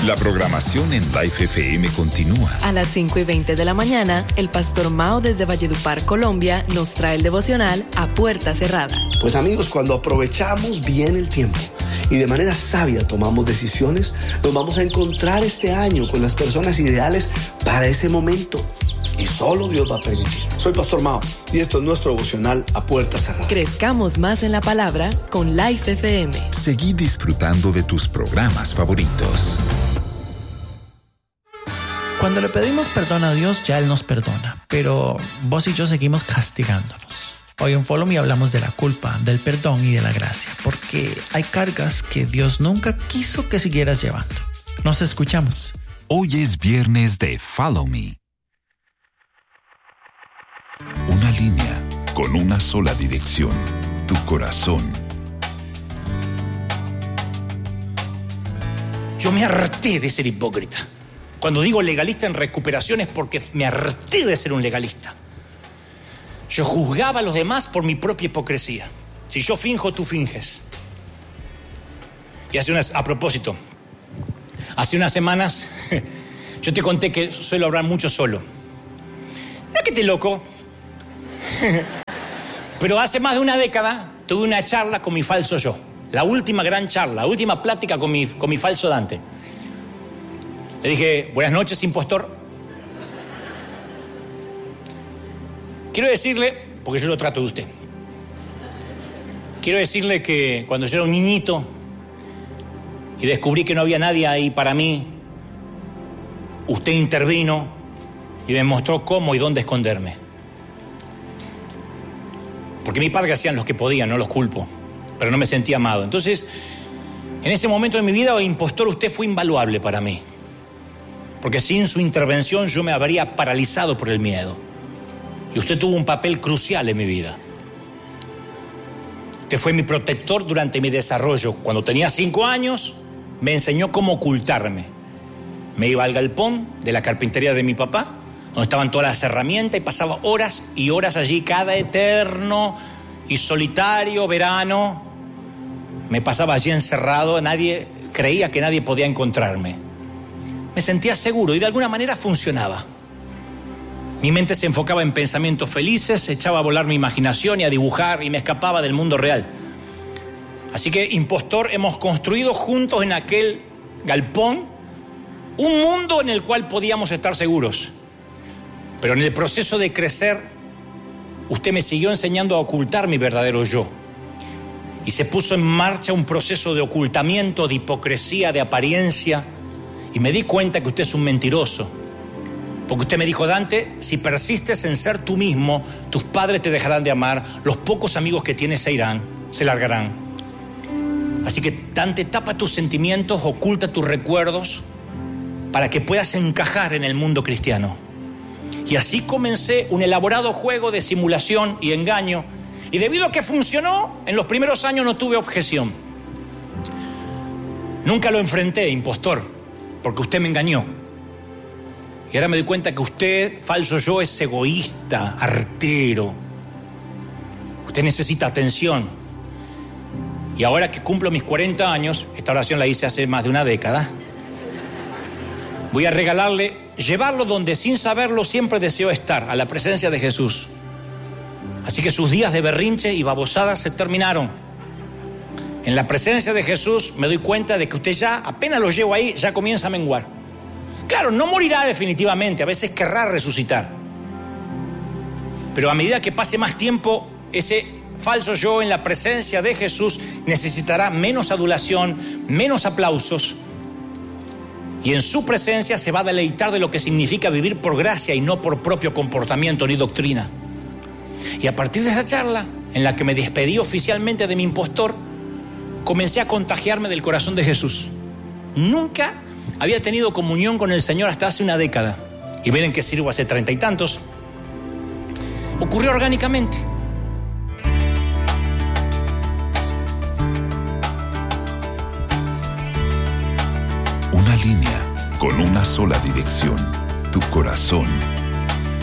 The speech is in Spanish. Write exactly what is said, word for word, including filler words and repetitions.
La programación en Life F M continúa. A las cinco y veinte de la mañana, el pastor Mao desde Valledupar, Colombia, nos trae el devocional A Puerta Cerrada. Pues amigos, cuando aprovechamos bien el tiempo y de manera sabia tomamos decisiones, nos vamos a encontrar este año con las personas ideales para ese momento. Y solo Dios va a permitir. Soy Pastor Mao y esto es nuestro devocional A Puerta Cerrada. Crezcamos más en la palabra con Life F M. Seguí disfrutando de tus programas favoritos. Cuando le pedimos perdón a Dios, ya Él nos perdona. Pero vos y yo seguimos castigándonos. Hoy en Follow Me hablamos de la culpa, del perdón y de la gracia. Porque hay cargas que Dios nunca quiso que siguieras llevando. Nos escuchamos. Hoy es viernes de Follow Me. Una línea con una sola dirección, tu corazón. Yo me harté de ser hipócrita. Cuando digo legalista en recuperación es porque me harté de ser un legalista. Yo juzgaba a los demás por mi propia hipocresía. Si yo finjo, tú finges. Y hace unas, a propósito, hace unas semanas yo te conté que suelo hablar mucho solo. No es que esté loco. Pero hace más de una década tuve una charla con mi falso yo. La última gran charla, la última plática con mi, con mi falso Dante. Le dije, buenas noches, impostor. Quiero decirle, porque yo lo trato de usted. Quiero decirle que cuando yo era un niñito y descubrí que no había nadie ahí para mí, usted intervino y me mostró cómo y dónde esconderme. Porque mis padres hacían los que podían, no los culpo, pero no me sentía amado. Entonces, en ese momento de mi vida, impostor, usted fue invaluable para mí. Porque sin su intervención yo me habría paralizado por el miedo. Y usted tuvo un papel crucial en mi vida. Usted fue mi protector durante mi desarrollo. Cuando tenía cinco años, me enseñó cómo ocultarme. Me iba al galpón de la carpintería de mi papá, donde estaban todas las herramientas, y pasaba horas y horas allí, cada eterno y solitario verano. Me pasaba allí encerrado, nadie creía que nadie podía encontrarme. Me sentía seguro y de alguna manera funcionaba. Mi mente se enfocaba en pensamientos felices, echaba a volar mi imaginación y a dibujar, y me escapaba del mundo real. Así que, impostor, hemos construido juntos en aquel galpón un mundo en el cual podíamos estar seguros. Pero en el proceso de crecer, usted me siguió enseñando a ocultar mi verdadero yo. Y se puso en marcha un proceso de ocultamiento, de hipocresía, de apariencia. Y me di cuenta que usted es un mentiroso. Porque usted me dijo, Dante, si persistes en ser tú mismo, tus padres te dejarán de amar, los pocos amigos que tienes se irán, se largarán. Así que, Dante, tapa tus sentimientos, oculta tus recuerdos, para que puedas encajar en el mundo cristiano. Y así comencé un elaborado juego de simulación y engaño. Y debido a que funcionó, en los primeros años no tuve objeción. Nunca lo enfrenté, impostor, porque usted me engañó. Y ahora me doy cuenta que usted, falso yo, es egoísta, artero. Usted necesita atención. Y ahora que cumplo mis cuarenta años, esta oración la hice hace más de una década, voy a regalarle, llevarlo donde sin saberlo siempre deseó estar, a la presencia de Jesús. Así que sus días de berrinche y babosadas se terminaron. En la presencia de Jesús me doy cuenta de que usted ya, apenas lo llevo ahí, ya comienza a menguar. Claro, no morirá definitivamente, a veces querrá resucitar. Pero a medida que pase más tiempo, ese falso yo en la presencia de Jesús necesitará menos adulación, menos aplausos. Y en su presencia se va a deleitar de lo que significa vivir por gracia y no por propio comportamiento ni doctrina. Y a partir de esa charla, en la que me despedí oficialmente de mi impostor, comencé a contagiarme del corazón de Jesús. Nunca había tenido comunión con el Señor hasta hace una década. Y ven en qué sirvo hace treinta y tantos. Ocurrió orgánicamente. Una línea con una sola dirección, tu corazón.